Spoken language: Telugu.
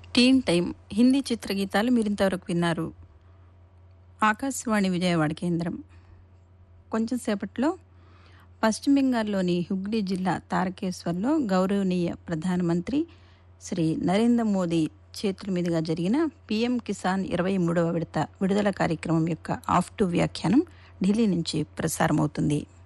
టీన్ టైం హిందీ చిత్రగీతాలు మీరింతవరకు విన్నారు. ఆకాశవాణి విజయవాడ కేంద్రం. కొంచెం సేపట్లో పశ్చిమ బెంగాల్లోని హుగ్లీ జిల్లా తారకేశ్వర్లో గౌరవనీయ ప్రధానమంత్రి శ్రీ నరేంద్ర మోదీ చేతుల మీదుగా జరిగిన పీఎం కిసాన్ 23వ విడత విడుదల కార్యక్రమం యొక్క ఆఫ్ టు వ్యాఖ్యానం ఢిల్లీ నుంచి ప్రసారమవుతుంది.